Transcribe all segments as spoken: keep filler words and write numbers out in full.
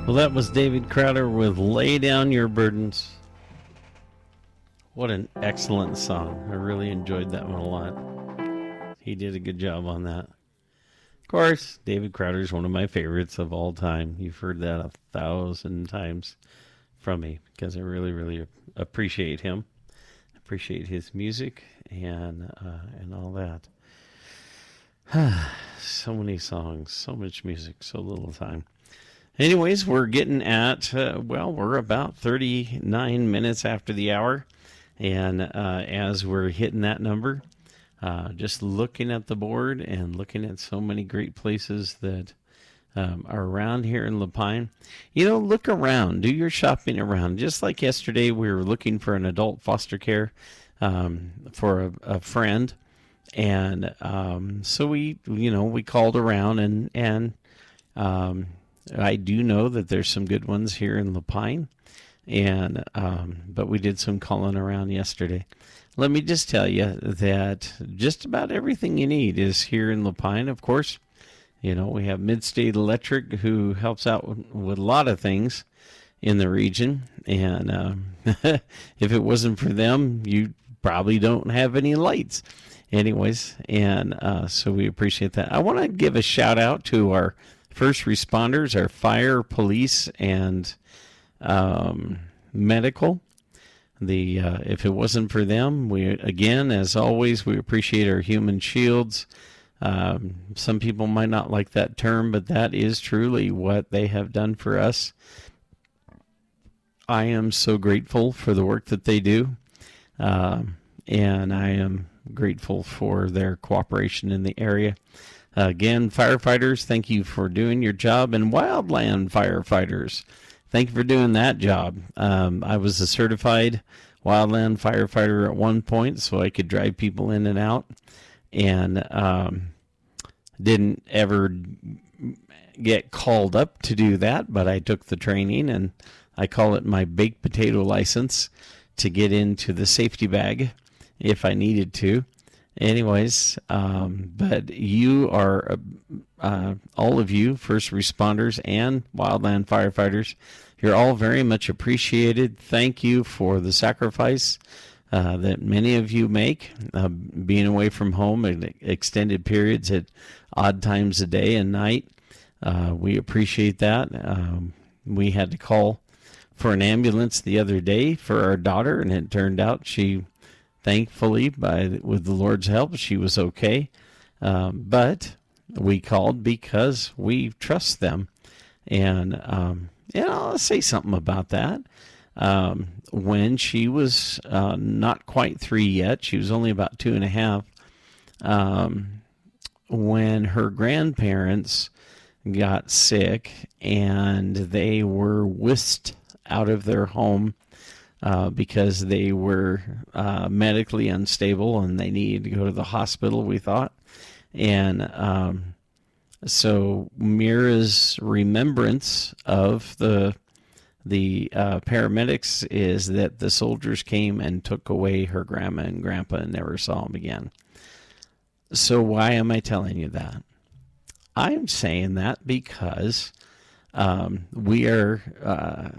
Well, that was David Crowder with Lay Down Your Burdens. What an excellent song. I really enjoyed that one a lot. He did a good job on that. Of course, David Crowder is one of my favorites of all time. You've heard that a thousand times from me because I really, really appreciate him. Appreciate his music and uh, and all that. So many songs, so much music, so little time. Anyways, we're getting at, uh, well, we're about thirty-nine minutes after the hour. And uh, as we're hitting that number, uh, just looking at the board and looking at so many great places that um, are around here in La Pine. You know, look around. Do your shopping around. Just like yesterday, we were looking for an adult foster care um, for a, a friend. And um, so we, you know, we called around and, and um, I do know that there's some good ones here in La Pine, and um, but we did some calling around yesterday. Let me just tell you that just about everything you need is here in La Pine. Of course, you know, we have Midstate Electric, who helps out with, with a lot of things in the region, and um, if it wasn't for them, you probably don't have any lights. Anyways, and uh, so we appreciate that. I want to give a shout out to our first responders, our fire, police, and um, medical. The uh, if it wasn't for them, we again, as always, we appreciate our human shields. Um, some people might not like that term, but that is truly what they have done for us. I am so grateful for the work that they do, uh, and I am grateful for their cooperation in the area. Uh, again, firefighters, thank you for doing your job. And wildland firefighters, thank you for doing that job. Um, I was a certified wildland firefighter at one point, so I could drive people in and out. And um, didn't ever get called up to do that, but I took the training, and I call it my baked potato license to get into the safety bag if I needed to. Anyways, um, but you are, uh, uh, all of you, first responders and wildland firefighters, you're all very much appreciated. Thank you for the sacrifice uh, that many of you make, uh, being away from home at extended periods at odd times of day and night. Uh, we appreciate that. Um, we had to call for an ambulance the other day for our daughter, and it turned out she... Thankfully, by with the Lord's help, she was okay. Um, but we called because we trust them. And, um, you know, I'll say something about that. Um, when she was uh, not quite three yet, she was only about two and a half, um, when her grandparents got sick and they were whisked out of their home Uh, because they were uh, medically unstable and they needed to go to the hospital, we thought. And um, so Mira's remembrance of the the uh, paramedics is that the soldiers came and took away her grandma and grandpa and never saw them again. So why am I telling you that? I'm saying that because um, we are... Uh,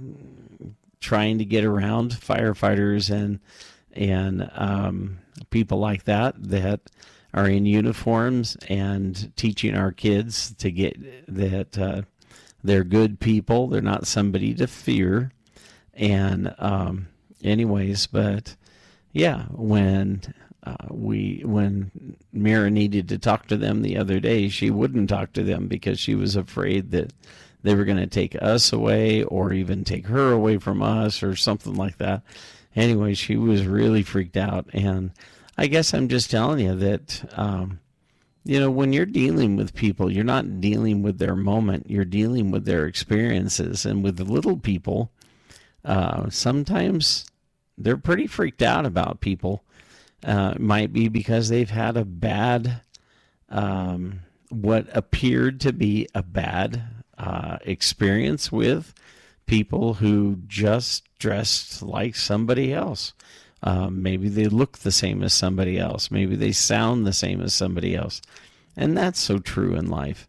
trying to get around firefighters and and um, people like that that are in uniforms and teaching our kids to get that uh, they're good people. They're not somebody to fear. And um, anyways, but yeah, when uh, we when Mira needed to talk to them the other day, she wouldn't talk to them because she was afraid that they were going to take us away or even take her away from us or something like that. Anyway, she was really freaked out. And I guess I'm just telling you that, um, you know, when you're dealing with people, you're not dealing with their moment. You're dealing with their experiences. And with the little people, uh, sometimes they're pretty freaked out about people. Uh, it might be because they've had a bad, um, what appeared to be a bad Uh, experience with people who just dressed like somebody else. Um, maybe they look the same as somebody else. Maybe they sound the same as somebody else. And that's so true in life.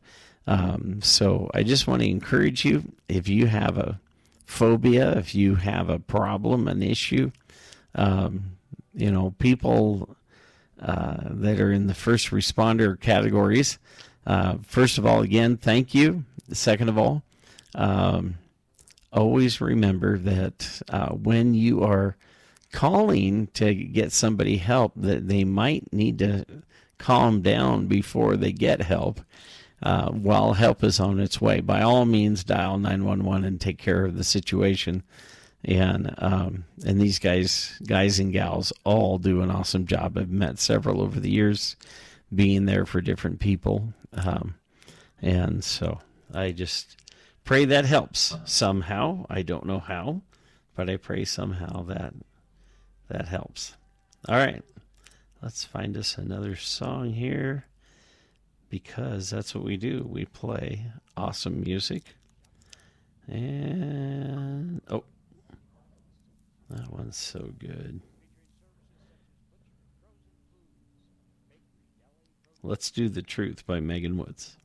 Um, so I just want to encourage you, if you have a phobia, if you have a problem, an issue, um, you know, people uh, that are in the first responder categories, uh, first of all, again, thank you. Second of all, um, always remember that uh, when you are calling to get somebody help, that they might need to calm down before they get help. Uh, while help is on its way, by all means, dial nine one one and take care of the situation. And um, and these guys, guys and gals, all do an awesome job. I've met several over the years, being there for different people, um, and so I just pray that helps somehow. I don't know how, but I pray somehow that that helps. All right, let's find us another song here, because that's what we do. We play awesome music. And, oh, that one's so good. Let's do The Truth by Megan Woods.